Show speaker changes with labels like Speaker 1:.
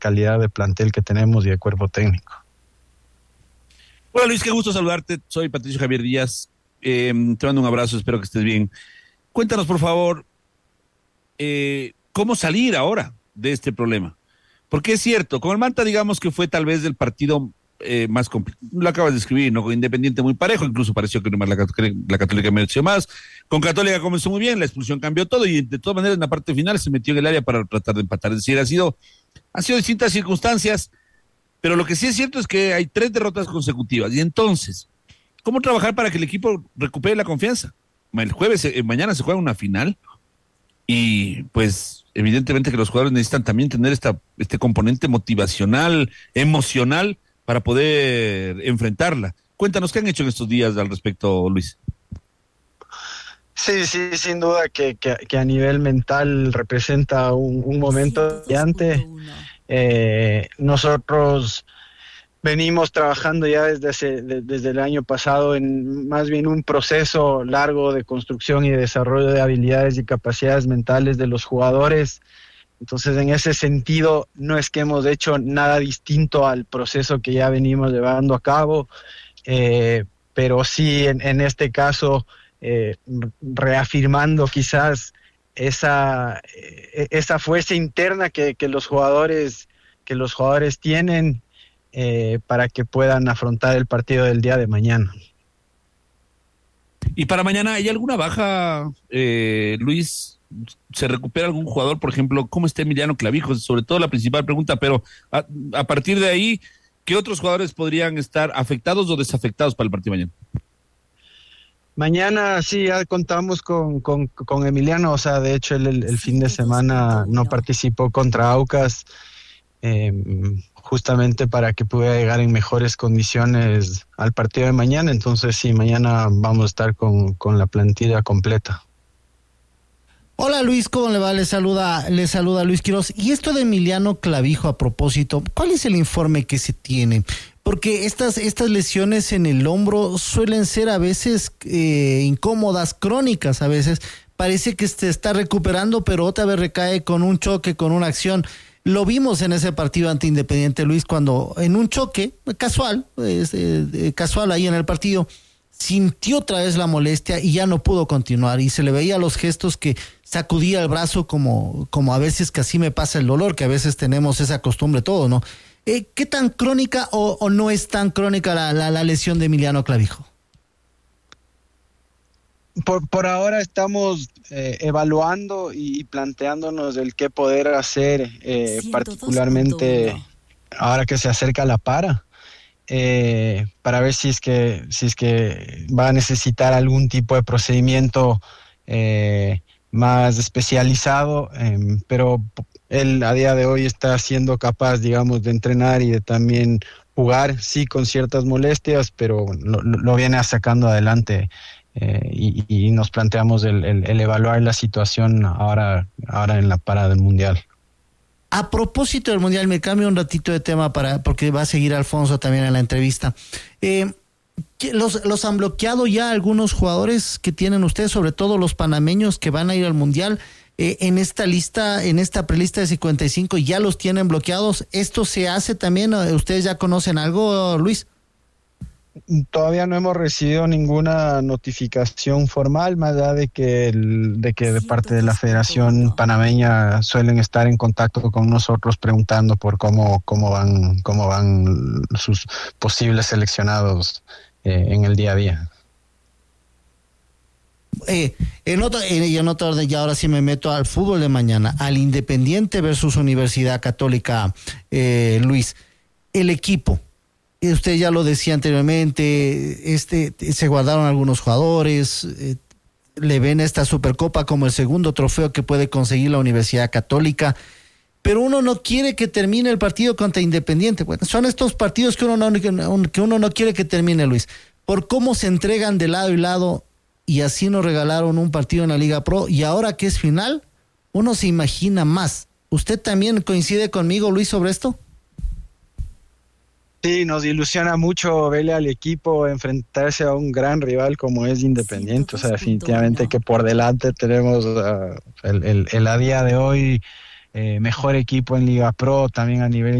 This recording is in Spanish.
Speaker 1: calidad de plantel que tenemos y de cuerpo técnico.
Speaker 2: Hola Luis, qué gusto saludarte. Soy Patricio Javier Díaz. Te mando un abrazo, espero que estés bien. Cuéntanos, por favor, cómo salir ahora de este problema. Porque es cierto, con el Manta digamos que fue tal vez el partido más complicado. Lo acabas de escribir, ¿no? Con Independiente muy parejo, incluso pareció que la Católica mereció más. Con Católica comenzó muy bien, la expulsión cambió todo y de todas maneras en la parte final se metió en el área para tratar de empatar. Es decir, han sido distintas circunstancias, pero lo que sí es cierto es que hay 3 derrotas consecutivas. Y entonces, ¿cómo trabajar para que el equipo recupere la confianza? El jueves, mañana se juega una final y pues evidentemente que los jugadores necesitan también tener este componente motivacional, emocional, para poder enfrentarla. Cuéntanos qué han hecho en estos días al respecto, Luis.
Speaker 1: Sí, sin duda que a nivel mental representa un momento brillante. Nosotros venimos trabajando ya desde el año pasado en más bien un proceso largo de construcción y de desarrollo de habilidades y capacidades mentales de los jugadores. Entonces, en ese sentido, no es que hemos hecho nada distinto al proceso que ya venimos llevando a cabo, pero sí en este caso reafirmando quizás esa fuerza interna que los jugadores tienen para que puedan afrontar el partido del día de mañana.
Speaker 2: Y para mañana, ¿hay alguna baja, Luis? ¿Se recupera algún jugador, por ejemplo? ¿Cómo está Emiliano Clavijo? Sobre todo la principal pregunta, pero a partir de ahí, ¿qué otros jugadores podrían estar afectados o desafectados para el partido mañana?
Speaker 1: Mañana sí, ya contamos con Emiliano, o sea, de hecho el fin de semana no participó contra Aucas, justamente para que pudiera llegar en mejores condiciones al partido de mañana. Entonces sí, mañana vamos a estar con la plantilla completa.
Speaker 3: Hola Luis, ¿cómo le va? Le saluda Luis Quiroz. Y esto de Emiliano Clavijo, a propósito, ¿cuál es el informe que se tiene? Porque estas lesiones en el hombro suelen ser a veces incómodas, crónicas a veces. Parece que se está recuperando, pero otra vez recae con un choque, con una acción. Lo vimos en ese partido ante Independiente, Luis, cuando en un choque casual ahí en el partido, sintió otra vez la molestia y ya no pudo continuar. Y se le veía los gestos que sacudía el brazo como a veces que así me pasa el dolor, que a veces tenemos esa costumbre todo, ¿no? ¿Qué tan crónica o no es tan crónica la lesión de Emiliano Clavijo?
Speaker 1: Por ahora estamos evaluando y planteándonos el qué poder hacer, particularmente ahora que se acerca la para ver si es que va a necesitar algún tipo de procedimiento más especializado, pero él a día de hoy está siendo capaz, digamos, de entrenar y de también jugar, sí, con ciertas molestias, pero lo viene sacando adelante. Y nos planteamos el evaluar la situación ahora en la parada del Mundial.
Speaker 3: A propósito del Mundial, me cambio un ratito de tema porque va a seguir Alfonso también en la entrevista. ¿Los han bloqueado ya algunos jugadores que tienen ustedes, sobre todo los panameños que van a ir al Mundial? En esta lista, en esta prelista de 55, ¿ya los tienen bloqueados? ¿Esto se hace también? ¿Ustedes ya conocen algo, Luis?
Speaker 1: Todavía no hemos recibido ninguna notificación formal, más allá de que de parte de la Federación Panameña suelen estar en contacto con nosotros preguntando por cómo van sus posibles seleccionados en el día a día.
Speaker 3: En otro orden, y ahora sí me meto al fútbol de mañana, al Independiente versus Universidad Católica, Luis, el equipo. Usted ya lo decía anteriormente, se guardaron algunos jugadores, le ven esta Supercopa como el segundo trofeo que puede conseguir la Universidad Católica, pero uno no quiere que termine el partido contra Independiente. Bueno, son estos partidos que uno no quiere que termine, Luis, por cómo se entregan de lado y lado, y así nos regalaron un partido en la Liga Pro, y ahora que es final, uno se imagina más. ¿Usted también coincide conmigo, Luis, sobre esto?
Speaker 1: Sí, nos ilusiona mucho verle al equipo enfrentarse a un gran rival como es Independiente. O sea, definitivamente que por delante tenemos el a día de hoy mejor equipo en Liga Pro, también a nivel